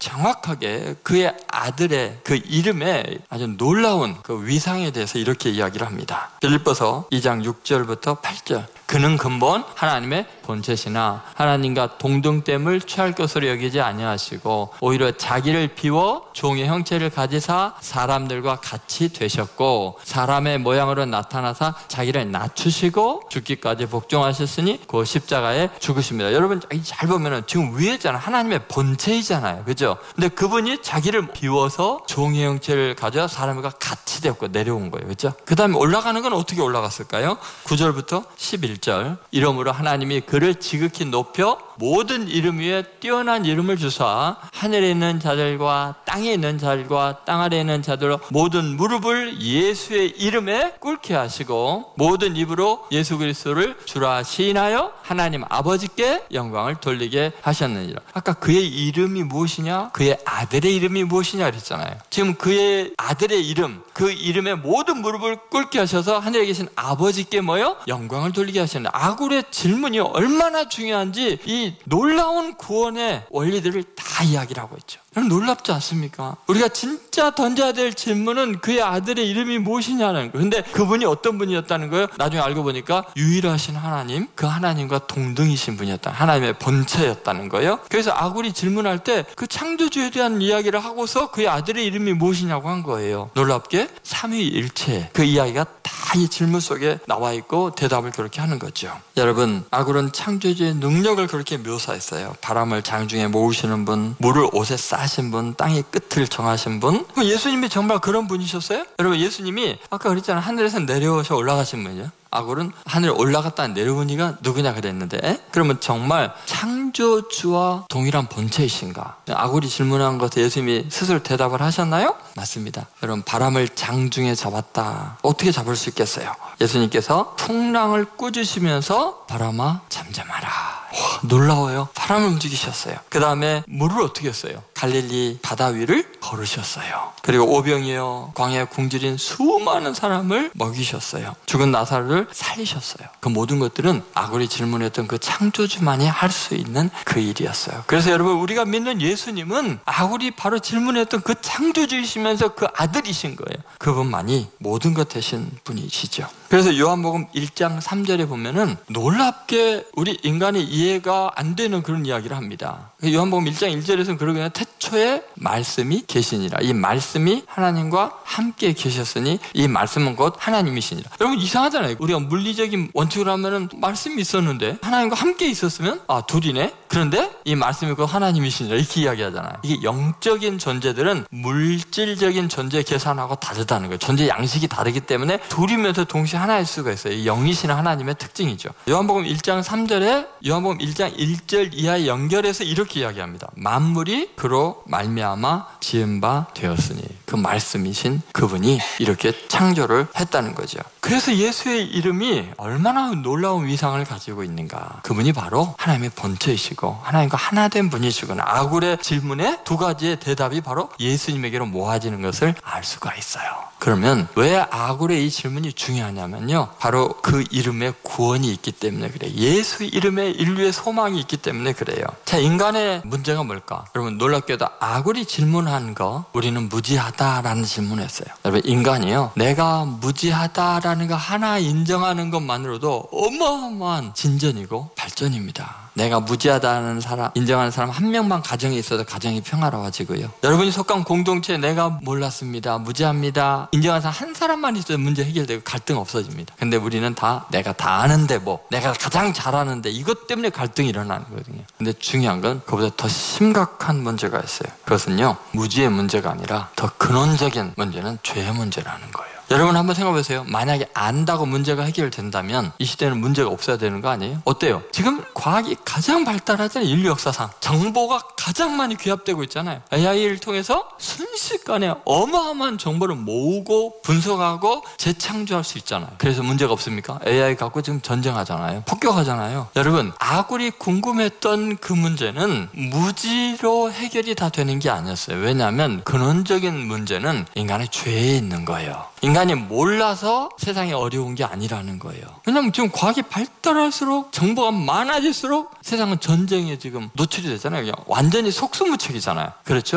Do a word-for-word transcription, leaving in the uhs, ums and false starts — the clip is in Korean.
정확하게 그의 아들의 그 이름에 아주 놀라운 그 위상에 대해서 이렇게 이야기를 합니다. 빌립보서 이 장 육 절부터 팔 절. 그는 근본 하나님의 본체시나 하나님과 동등됨을 취할 것으로 여기지 아니하시고 오히려 자기를 비워 종의 형체를 가지사 사람들과 같이 되셨고 사람의 모양으로 나타나사 자기를 낮추시고 죽기까지 복종하셨으니 그 십자가에 죽으십니다. 여러분 잘 보면은 지금 위에잖아요. 하나님의 본체이잖아요. 그죠? 근데 그분이 자기를 비워서 종의 형체를 가져 사람과 같이 되었고 내려온 거예요. 그죠? 그 다음에 올라가는 건 어떻게 올라갔을까요? 구 절부터 십일 절. 이러므로 하나님이 그를 지극히 높여 모든 이름 위에 뛰어난 이름을 주사 하늘에 있는 자들과 땅에 있는 자들과 땅 아래에 있는 자들 모든 무릎을 예수의 이름에 꿇게 하시고 모든 입으로 예수 그리스도를 주라 시인하여 하나님 아버지께 영광을 돌리게 하셨느니라. 아까 그의 이름이 무엇이냐? 그의 아들의 이름이 무엇이냐 그랬잖아요. 지금 그의 아들의 이름, 그 이름에 모든 무릎을 꿇게 하셔서 하늘에 계신 아버지께 뭐요? 영광을 돌리게 하셨느니라. 아굴의 질문이 얼마나 중요한지 이 놀라운 구원의 원리들을 다 이야기를 하고 있죠. 여러분 놀랍지 않습니까? 우리가 진짜 던져야 될 질문은 그의 아들의 이름이 무엇이냐는 거예요. 그런데 그분이 어떤 분이었다는 거예요? 나중에 알고 보니까 유일하신 하나님, 그 하나님과 동등이신 분이었다. 하나님의 본체였다는 거예요. 그래서 아굴이 질문할 때 그 창조주에 대한 이야기를 하고서 그의 아들의 이름이 무엇이냐고 한 거예요. 놀랍게 삼위일체 그 이야기가 다 이 질문 속에 나와 있고 대답을 그렇게 하는 거죠. 여러분 아굴은 창조주의 능력을 그렇게 묘사했어요. 바람을 장중에 모으시는 분, 물을 옷에 싸신 분, 땅의 끝을 정하신 분. 예수님이 정말 그런 분이셨어요? 여러분 예수님이 아까 그랬잖아요. 하늘에서 내려오셔 올라가신 분이요. 아굴은 하늘에 올라갔다 내려온 이가 누구냐 그랬는데 에? 그러면 정말 창조주와 동일한 본체이신가? 아굴이 질문한 것에 예수님이 스스로 대답을 하셨나요? 맞습니다. 여러분 바람을 장중에 잡았다. 어떻게 잡을 수 있겠어요? 예수님께서 풍랑을 꾸짖으시면서 바람아 잠잠하라. 와, 놀라워요. 바람을 움직이셨어요. 그 다음에 물을 어떻게 했어요? 갈릴리 바다 위를 걸으셨어요. 그리고 오병이어 광야에 굶주린 수많은 사람을 먹이셨어요. 죽은 나사로를 살리셨어요. 그 모든 것들은 아굴이 질문했던 그 창조주만이 할 수 있는 그 일이었어요. 그래서 여러분 우리가 믿는 예수님은 아굴이 바로 질문했던 그 창조주이시면서 그 아들이신 거예요. 그분만이 모든 것 되신 분이시죠. 그래서 요한복음 일 장 삼 절에 보면은 놀랍게 우리 인간의 이해가 안 되는 그런 이야기를 합니다. 요한복음 일 장 일 절에서는 그러거든요. 태초에 말씀이 계시니라. 이 말씀이 하나님과 함께 계셨으니 이 말씀은 곧 하나님이시니라. 여러분 이상하잖아요. 우리가 물리적인 원칙으로 하면은 말씀이 있었는데 하나님과 함께 있었으면 아 둘이네. 그런데 이 말씀이 곧 하나님이시니라 이렇게 이야기하잖아요. 이게 영적인 존재들은 물질적인 존재 계산하고 다르다는 거예요. 존재 양식이 다르기 때문에 둘이면서 동시에 하나일 수가 있어요. 영이신 하나님의 특징이죠. 요한복음 일 장 삼 절에 요한복음 일 장 일 절 이하에 연결해서 이렇게 이야기합니다. 만물이 그로 말미암아 지은 바 되었으니 그 말씀이신 그분이 이렇게 창조를 했다는 거죠. 그래서 예수의 이름이 얼마나 놀라운 위상을 가지고 있는가. 그분이 바로 하나님의 본체이시고 하나님과 하나 된 분이시구나. 아굴의 질문에 두 가지의 대답이 바로 예수님에게로 모아지는 것을 알 수가 있어요. 그러면 왜 아굴의 이 질문이 중요하냐면요. 바로 그 이름에 구원이 있기 때문에 그래요. 예수 이름에 인류의 소망이 있기 때문에 그래요. 자, 인간의 문제가 뭘까? 여러분 놀랍게도 아굴이 질문한 거 우리는 무지하다라는 질문을 했어요. 여러분 인간이요. 내가 무지하다라는 거 하나 인정하는 것만으로도 어마어마한 진전이고 발전입니다. 내가 무지하다는 사람, 인정하는 사람 한 명만 가정에 있어도 가정이 평화로워지고요. 여러분이 속한 공동체에 내가 몰랐습니다. 무지합니다. 인정하는 사람 한 사람만 있어도 문제 해결되고 갈등 없어집니다. 근데 우리는 다 내가 다 아는데 뭐 내가 가장 잘하는데 이것 때문에 갈등이 일어나는 거거든요. 근데 중요한 건 그보다 더 심각한 문제가 있어요. 그것은요. 무지의 문제가 아니라 더 근원적인 문제는 죄의 문제라는 거예요. 여러분 한번 생각해보세요. 만약에 안다고 문제가 해결된다면 이 시대는 문제가 없어야 되는 거 아니에요? 어때요? 지금 과학이 가장 발달하잖아요. 인류 역사상. 정보가 가장 많이 귀합되고 있잖아요. 에이아이를 통해서 순식간에 어마어마한 정보를 모으고 분석하고 재창조할 수 있잖아요. 그래서 문제가 없습니까? 에이아이 갖고 지금 전쟁하잖아요. 폭격하잖아요. 여러분 아굴이 궁금했던 그 문제는 무지로 해결이 다 되는 게 아니었어요. 왜냐하면 근원적인 문제는 인간의 죄에 있는 거예요. 인간이 몰라서 세상이 어려운 게 아니라는 거예요. 왜냐하면 지금 과학이 발달할수록 정보가 많아질수록 세상은 전쟁에 지금 노출이 되잖아요. 그냥 완전히 속수무책이잖아요. 그렇죠?